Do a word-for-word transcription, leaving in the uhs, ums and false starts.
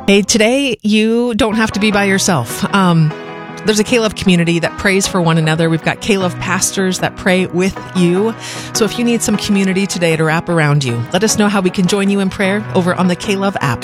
Hey, today you don't have to be by yourself. Um, there's a K-Love community that prays for one another. We've got K-Love pastors that pray with you. So if you need some community today to wrap around you, let us know how we can join you in prayer over on the K-Love app.